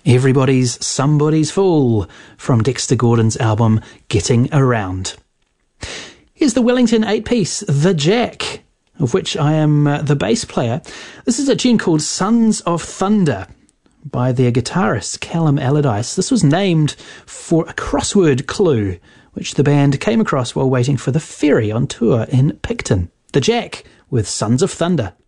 Everybody's Somebody's Fool from Dexter Gordon's album Getting Around. Here's the Wellington 8-piece The Jack, of which I am the bass player. This is a tune called Sons of Thunder by their guitarist Callum Allardyce. This was named for a crossword clue which the band came across while waiting for the ferry on tour in Picton. The Jack with Sons of Thunder.